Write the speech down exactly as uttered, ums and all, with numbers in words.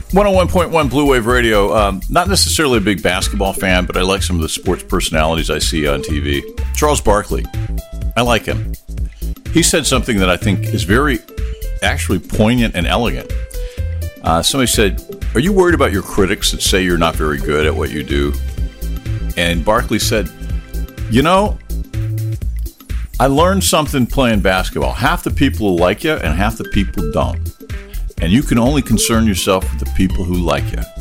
one oh one point one Blue Wave Radio. Um, not necessarily a big basketball fan, but I like some of the sports personalities I see on T V. Charles Barkley. I like him. He said something that I think is very, actually poignant and elegant. Uh, somebody said, "Are you worried about your critics that say you're not very good at what you do?" And Barkley said, "You know, I learned something playing basketball. Half the people will like you and half the people don't. And you can only concern yourself with the people who like you."